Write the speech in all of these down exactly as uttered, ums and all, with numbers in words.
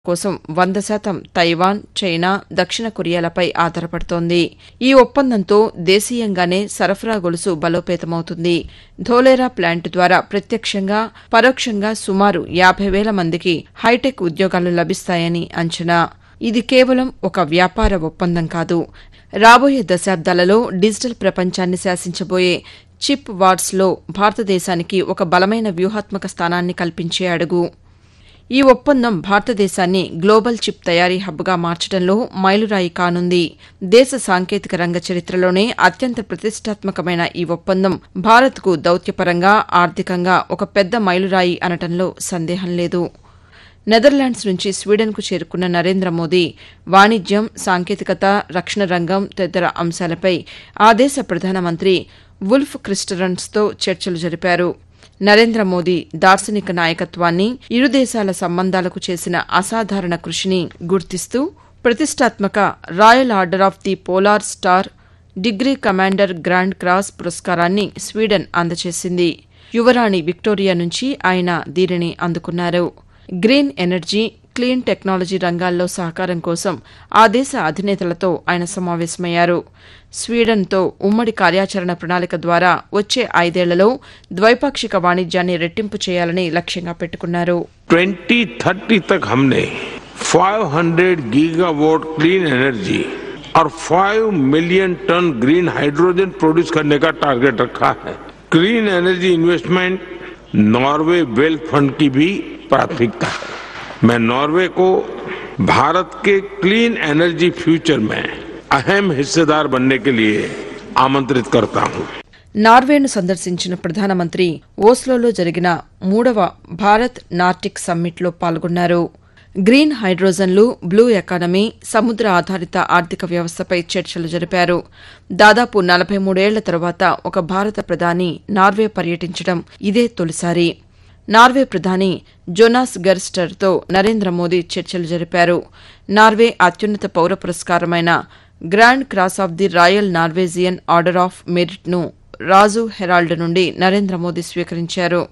కోసం వంద శాతం తైవాన్, చైనా, దక్షిణ కొరియాలపై ఆధారపడుతోంది. ఈ ఒప్పందంతో దేశీయంగానే సరఫరా గొలుసు బలోపేతమవుతుంది. ధోలేరా ప్లాంట్ ద్వారా ప్రత్యక్షంగా, పరోక్షంగా సుమారు యాభై వేల మందికి హైటెక్ ఉద్యోగాలు లభిస్తాయని అంచనా. ఇది కేవలం ఒక వ్యాపార ఒప్పందం కాదు. రాబోయే దశాబ్దాలలో డిజిటల్ ప్రపంచాన్ని శాసించబోయే చిప్ వార్స్లో భారతదేశానికి ఒక బలమైన వ్యూహాత్మక స్థానాన్ని కల్పించే అడుగు. ఈ ఒప్పందం భారతదేశాన్ని గ్లోబల్ చిప్ తయారీ హబ్గా మార్చడంలో మైలురాయి కానుంది. దేశ సాంకేతిక రంగ చరిత్రలోనే అత్యంత ప్రతిష్టాత్మకమైన ఈ ఒప్పందం భారత్కు దౌత్యపరంగా, ఆర్థికంగా ఒక పెద్ద మైలురాయి అనటంలో సందేహం లేదు. నెదర్లాండ్స్ నుంచి స్వీడన్కు చేరుకున్న నరేంద్ర మోదీ వాణిజ్యం, సాంకేతికత, రక్షణ రంగం తదితర అంశాలపై ఆ దేశ ప్రధానమంత్రి వుల్ఫ్ క్రిస్టరన్స్తో చర్చలు జరిపారు. నరేంద్ర మోదీ దార్శనిక నాయకత్వాన్ని, ఇరు దేశాల సంబంధాలకు చేసిన అసాధారణ కృషిని గుర్తిస్తూ ప్రతిష్టాత్మక royal order of the polar star, degree commander grand cross పురస్కారాన్ని స్వీడన్ అందజేసింది. యువరాణి విక్టోరియా నుంచి ఆయన దీనిని అందుకున్నారు. గ్రీన్ ఎనర్జీ, క్లీన్ టెక్నాలజీ రంగాల్లో సహకారం కోసం ఆ దేశ అధినేతలతో ఆయన సమావేశమయ్యారు. స్వీడన్తో ఉమ్మడి కార్యాచరణ ప్రణాళిక ద్వారా వచ్చే ఐదేళ్లలో ద్వైపాక్షిక వాణిజ్యాన్ని రెట్టింపు చేయాలని లక్ష్యంగా పెట్టుకున్నారు. ट्वेंटी थर्टी तक हमने पाँच सौ गीगावाट क्लीन एनर्जी और पाँच million ton green hydrogen produce करने का टारगेट रखा है. Clean energy investment Norway wealth fund की भी प्राथमिकता है. मैं नॉर्वे को भारत के क्लीन एनर्जी फ्यूचर में अहम हिस्सेदार बनने के लिए आमंत्रित करता हूं. నార్వేను సందర్శించిన ప్రధానమంత్రి ఓస్లోలో జరిగిన మూడవ భారత్ నార్టిక్ సమ్మిట్లో పాల్గొన్నారు. గ్రీన్ హైడ్రోజన్లు, బ్లూ ఎకానమీ, సముద్ర ఆధారిత ఆర్థిక వ్యవస్థపై చర్చలు జరిపారు. దాదాపు నలభై మూడేళ్ల తరువాత ఒక భారత ప్రధాని నార్వే పర్యటించడం ఇదే తొలిసారి. నార్వే ప్రధాని జోనాస్ గర్స్టర్తో నరేంద్ర మోదీ చర్చలు జరిపారు. నార్వే అత్యున్నత పౌర పురస్కారమైన grand cross of the royal Norwegian order of మెరిట్ను Raju Herald నుండి నరేంద్ర మోదీ స్వీకరించారు.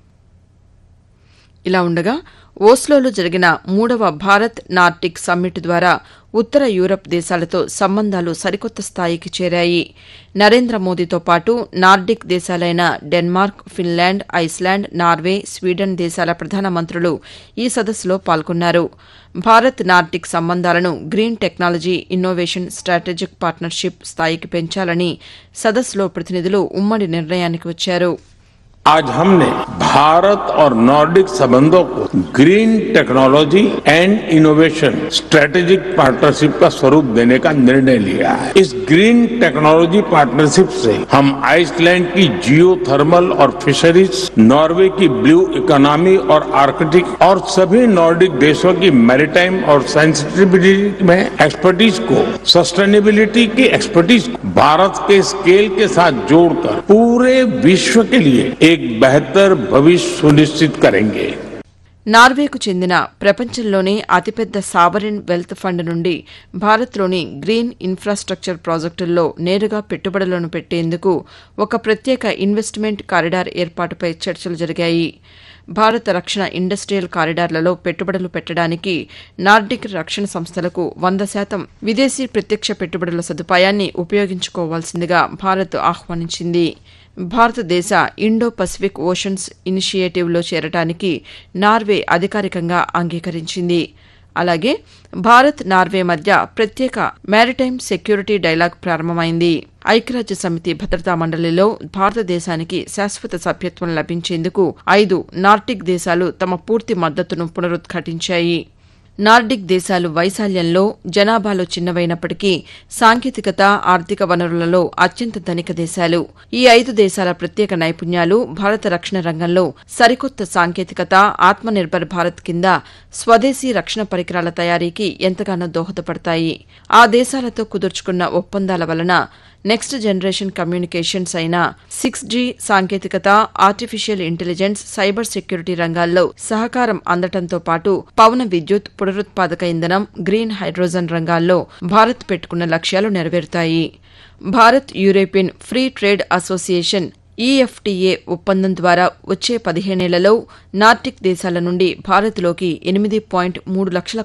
ఇలా ఉండగా ఓస్లోలో జరిగిన మూడవ భారత్ నార్టిక్ సమ్మిట్ ద్వారా ఉత్తర యూరప్ దేశాలతో సంబంధాలు సరికొత్త స్థాయికి చేరాయి. నరేంద్ర మోదీతో పాటు Nordic దేశాలైన Denmark, Finland, Iceland, Norway, Sweden దేశాల ప్రధానమంత్రులు ఈ సదస్సులో పాల్గొన్నారు. భారత్ నార్డిక్ సంబంధాలను green technology, innovation, strategic partnership స్థాయికి పెంచాలని సదస్సులో ప్రతినిధులు ఉమ్మడి నిర్ణయానికి వచ్చారు. आज हमने भारत और नॉर्डिक संबंधों को green technology and innovation strategic partnership का स्वरूप देने का निर्णय लिया है. इस ग्रीन टेक्नोलॉजी पार्टनरशिप से हम आइसलैंड की जियो थर्मल और फिशरीज, नॉर्वे की ब्लू इकोनॉमी और आर्कटिक और सभी नॉर्डिक देशों की मैरीटाइम और सेंसिटिविटी में एक्सपर्टीज को, सस्टेनेबिलिटी की एक्सपर्टीज को भारत के स्केल के साथ जोड़कर पूरे विश्व के लिए एक बेहतर भविष्य सुनिश्चित करेंगे. నార్వేకు చెందిన ప్రపంచంలోనే అతిపెద్ద సావరిన్ వెల్త్ ఫండ్ నుండి భారత్లోని గ్రీన్ ఇన్ఫ్రాస్ట్రక్చర్ ప్రాజెక్టుల్లో నేరుగా పెట్టుబడులను పెట్టేందుకు ఒక ప్రత్యేక ఇన్వెస్ట్మెంట్ కారిడార్ ఏర్పాటుపై చర్చలు జరిగాయి. భారత రక్షణ ఇండస్ట్రియల్ కారిడార్లలో పెట్టుబడులు పెట్టడానికి నార్డిక్ రక్షణ సంస్థలకు వంద శాతం విదేశీ ప్రత్యక్ష పెట్టుబడుల సదుపాయాన్ని ఉపయోగించుకోవాల్సిందిగా భారత్ ఆహ్వానించింది. భారతదేశ ఇండో పసిఫిక్ ఓషన్స్ ఇనిషియేటివ్లో చేరటానికి నార్వే అధికారికంగా అంగీకరించింది. అలాగే భారత్, నార్వే మధ్య ప్రత్యేక మారిటైమ్ సెక్యూరిటీ డైలాగ్ ప్రారంభమైంది. ఐక్యరాజ్య సమితి భద్రతా మండలిలో భారతదేశానికి శాశ్వత సభ్యత్వం లభించేందుకు ఐదు నార్డిక్ దేశాలు తమ పూర్తి మద్దతును పునరుద్ఘాటించాయి. నార్డిక్ దేశాలు వైశాల్యంలో, జనాభాలో చిన్నవైనప్పటికీ సాంకేతికత, ఆర్థిక వనరులలో అత్యంత ధనిక దేశాలు. ఈ ఐదు దేశాల ప్రత్యేక నైపుణ్యాలు భారత రక్షణ రంగంలో సరికొత్త సాంకేతికత, ఆత్మనిర్భర్ భారత్ కింద స్వదేశీ రక్షణ పరికరాల తయారీకి ఎంతగానో దోహదపడతాయి. ఆ దేశాలతో కుదుర్చుకున్న ఒప్పందాల వలన నెక్స్ట్ జనరేషన్ కమ్యూనికేషన్స్ అయిన సిక్స్ జీ సాంకేతికత, ఆర్టిఫిషియల్ ఇంటెలిజెన్స్, సైబర్ సెక్యూరిటీ రంగాల్లో సహకారం అందటంతో పాటు పవన విద్యుత్, పునరుత్పాదక ఇంధనం, గ్రీన్ హైడ్రోజన్ రంగాల్లో భారత్ పెట్టుకున్న లక్ష్యాలు నెరవేరుతాయి. Bharat European free trade association EFTA ఒప్పందం ద్వారా వచ్చే పదిహేనేళ్లలో నార్డిక్ దేశాల నుండి భారత్లోకి ఎనిమిది పాయింట్ మూడు లక్షల